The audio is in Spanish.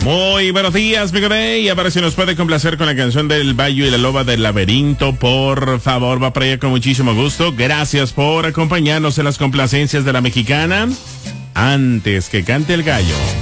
Muy buenos días, Miguel Rey. A ver si nos puede complacer con la canción del Bayo y la Loba del Laberinto. Por favor, va para allá con muchísimo gusto. Gracias por acompañarnos en las complacencias de la mexicana. Antes que cante el gallo.